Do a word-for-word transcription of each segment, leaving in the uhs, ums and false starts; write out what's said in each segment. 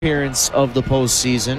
appearance of the postseason.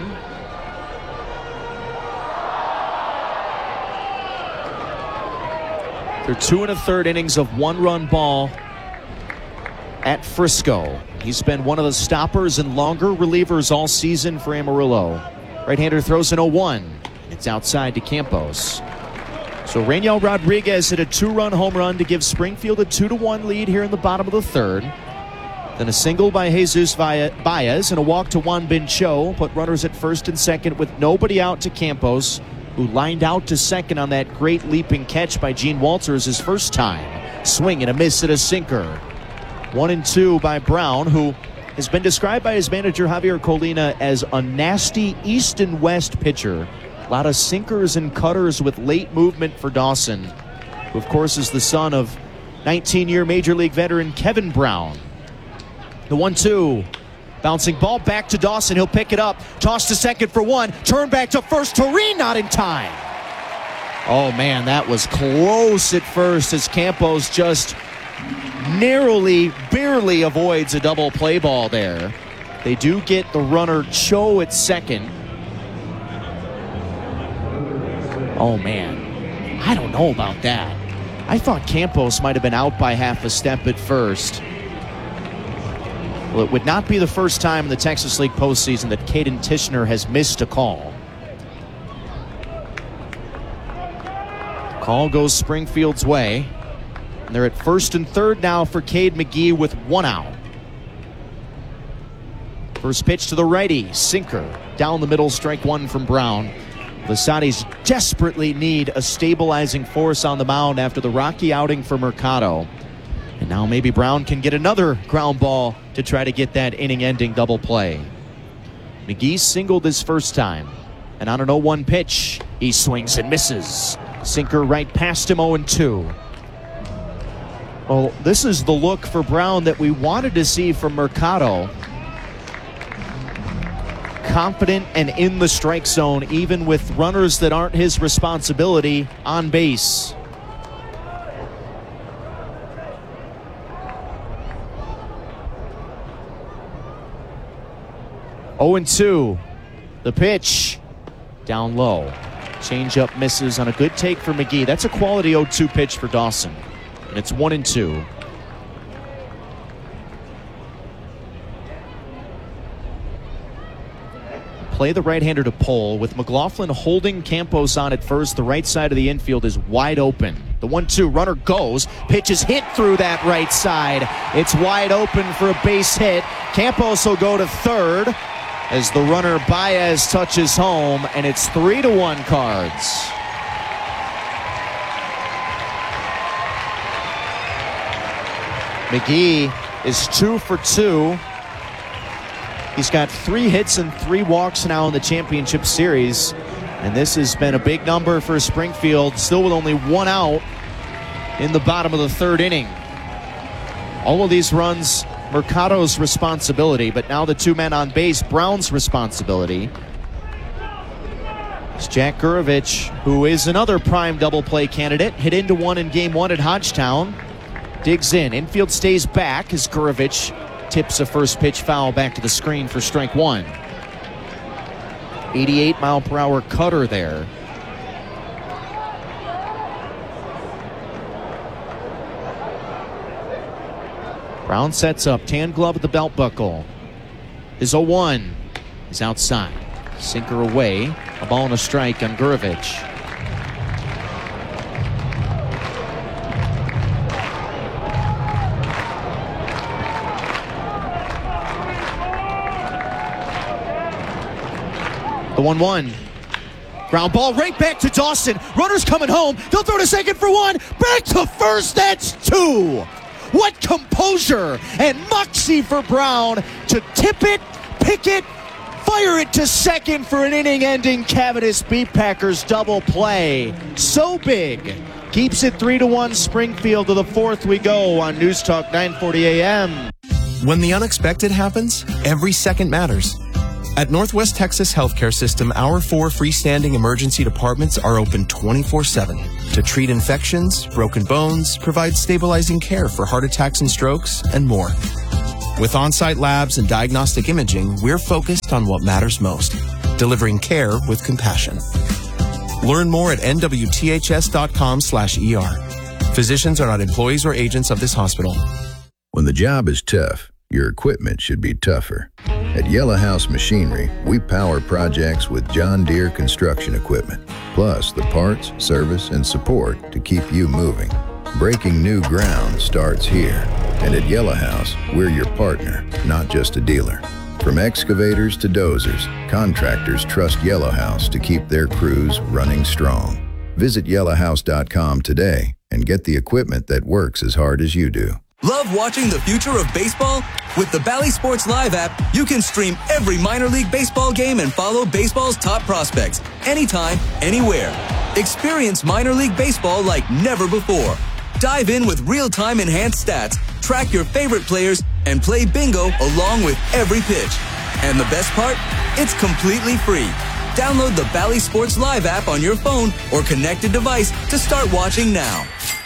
They're two and a third innings of one-run ball at Frisco. He's been one of the stoppers and longer relievers all season for Amarillo. Right-hander throws an oh one. It's outside to Campos. So Raniel Rodriguez hit a two-run home run to give Springfield a two to one lead here in the bottom of the third. Then a single by Jesus Baez and a walk to Juan Bin Cho put runners at first and second with nobody out to Campos, who lined out to second on that great leaping catch by Gene Walters his first time. Swing and a miss at a sinker. One and two by Brown, who has been described by his manager Javier Colina as a nasty east and west pitcher. A lot of sinkers and cutters with late movement for Dawson, who of course is the son of nineteen-year Major League veteran Kevin Brown. The one two. Bouncing ball back to Dawson. He'll pick it up. Toss to second for one. Turn back to first. Toreen not in time. Oh, man, that was close at first as Campos just narrowly, barely avoids a double play ball there. They do get the runner Cho at second. Oh, man. I don't know about that. I thought Campos might have been out by half a step at first. Well, it would not be the first time in the Texas League postseason that Caden Tishner has missed a call. Call goes Springfield's way. And they're at first and third now for Cade McGee with one out. First pitch to the righty, sinker. Down the middle, strike one from Brown. The Saudis desperately need a stabilizing force on the mound after the rocky outing for Mercado. And now maybe Brown can get another ground ball to try to get that inning-ending double play. McGee singled his first time. And on an oh one pitch, he swings and misses. Sinker right past him, oh and two. Well, this is the look for Brown that we wanted to see from Mercado. Confident and in the strike zone, even with runners that aren't his responsibility on base. oh and two. The pitch. Down low. Changeup misses on a good take for McGee. That's a quality oh two pitch for Dawson. And it's one and two. Play the right-hander to Pole. With McLaughlin holding Campos on at first, the right side of the infield is wide open. The one two, runner goes. Pitch is hit through that right side. It's wide open for a base hit. Campos will go to third as the runner Baez touches home, and it's three to one Cards. McGee is two for two. He's got three hits and three walks now in the championship series, and this has been a big number for Springfield, still with only one out in the bottom of the third inning. All of these runs Mercado's responsibility, but now the two men on base, Brown's responsibility. It's Jack Gurovich, who is another prime double play candidate, hit into one in game one at Hodgetown. Digs in, infield stays back as Gurovich tips a first pitch foul back to the screen for strike one. eighty-eight mile per hour cutter there. Brown sets up, tan glove at the belt buckle. His oh one is outside. Sinker away, a ball and a strike on Gurovich. The one one. Ground ball right back to Dawson. Runner's coming home. They'll throw to second for one. Back to first. That's two. What composure and moxie for Brown to tip it, pick it, fire it to second for an inning-ending Cavadas Beat Packers double play. So big. Keeps it three to one Springfield. To the fourth we go on News Talk nine forty A M. When the unexpected happens, every second matters. At Northwest Texas Healthcare System, our four freestanding emergency departments are open twenty-four seven to treat infections, broken bones, provide stabilizing care for heart attacks and strokes, and more. With on-site labs and diagnostic imaging, we're focused on what matters most, delivering care with compassion. Learn more at N W T H S dot com slash E R. Physicians are not employees or agents of this hospital. When the job is tough, your equipment should be tougher. At Yellow House Machinery, we power projects with John Deere construction equipment, plus the parts, service, and support to keep you moving. Breaking new ground starts here. And at Yellow House, we're your partner, not just a dealer. From excavators to dozers, contractors trust Yellow House to keep their crews running strong. Visit yellow house dot com today and get the equipment that works as hard as you do. Love watching the future of baseball? With the Bally Sports Live app, you can stream every minor league baseball game and follow baseball's top prospects anytime, anywhere. Experience minor league baseball like never before. Dive in with real-time enhanced stats, track your favorite players, and play bingo along with every pitch. And the best part? It's completely free. Download the Bally Sports Live app on your phone or connected device to start watching now.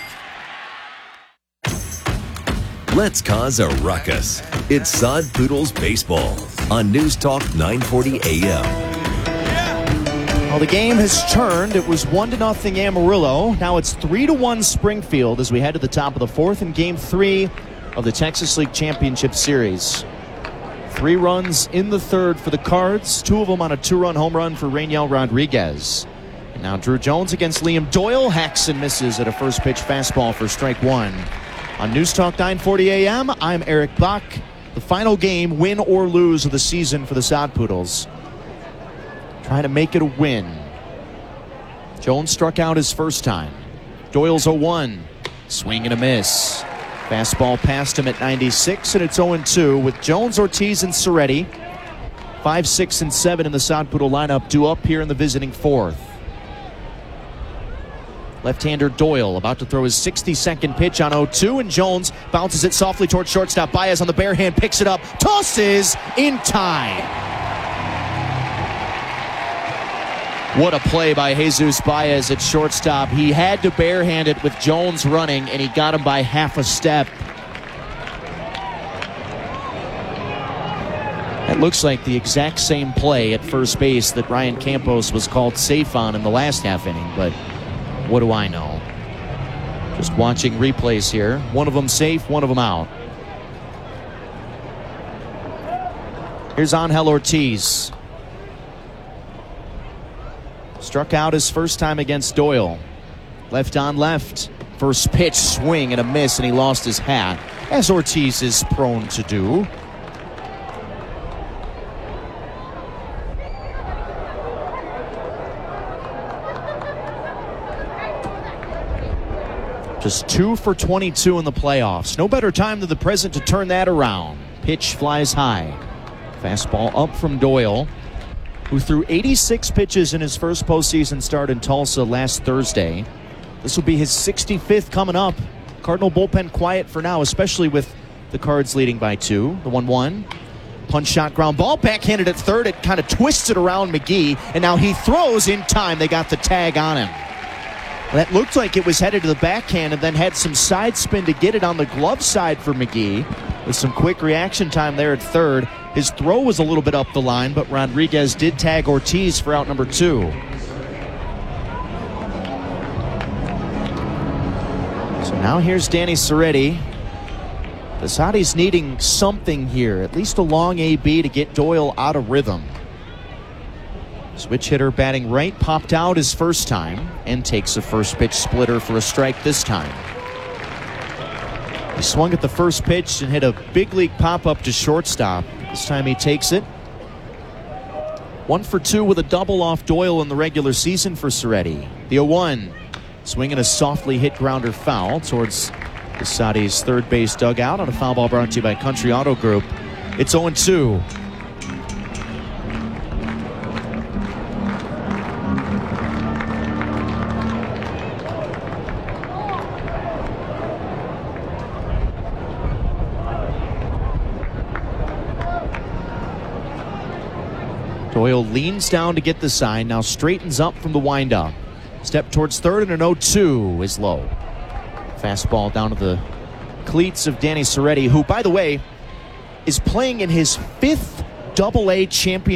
Let's cause a ruckus. It's Sod Poodles Baseball on News Talk nine forty A M. Well, the game has turned. It was one to nothing Amarillo. Now it's three to one Springfield as we head to the top of the fourth in Game Three of the Texas League Championship Series. Three runs in the third for the Cards. Two of them on a two-run home run for Rainiel Rodriguez. And now Drew Jones against Liam Doyle. Hacks and misses at a first pitch fastball for strike one. On News Talk nine forty A M, I'm Eric Bach. The final game, win or lose, of the season for the Sod Poodles. Trying to make it a win. Jones struck out his first time. Doyle's oh one. Swing and a miss. Fastball past him at ninety-six, and it's oh and two with Jones, Ortiz, and Ceretti. five, six, and seven in the Sod Poodle lineup due up here in the visiting fourth. Left-hander Doyle about to throw his sixty-second pitch on oh two, and Jones bounces it softly towards shortstop. Baez on the bare hand, picks it up, tosses in time. What a play by Jesus Baez at shortstop. He had to barehand it with Jones running, and he got him by half a step. It looks like the exact same play at first base that Ryan Campos was called safe on in the last half inning, but what do I know? Just watching replays here. One of them safe, one of them out. Here's Angel Ortiz. Struck out his first time against Doyle. Left on left. First pitch, swing and a miss, and he lost his hat, as Ortiz is prone to do. Just two for twenty-two in the playoffs. No better time than the present to turn that around. Pitch flies high. Fastball up from Doyle, who threw eighty-six pitches in his first postseason start in Tulsa last Thursday. This will be his sixty-fifth coming up. Cardinal bullpen quiet for now, especially with the Cards leading by two. The one one. Punch shot ground ball. Backhanded at third. It kind of twists it around McGee, and now he throws in time. They got the tag on him. That looked like it was headed to the backhand and then had some side spin to get it on the glove side for McGee. With some quick reaction time there at third. His throw was a little bit up the line, but Rodriguez did tag Ortiz for out number two. So now here's Danny Ceretti. The Saudis needing something here, at least a long A B to get Doyle out of rhythm. Switch hitter batting right, popped out his first time and takes a first pitch splitter for a strike this time. He swung at the first pitch and hit a big league pop-up to shortstop. This time he takes it. One for two with a double off Doyle in the regular season for Ceretti. The oh one. Swinging a softly hit grounder foul towards the Saudis' third base dugout on a foul ball brought to you by Country Auto Group. It's oh and two. Doyle leans down to get the sign, now straightens up from the windup. Step towards third, and an oh two is low. Fastball down to the cleats of Danny Ceretti, who, by the way, is playing in his fifth Double A championship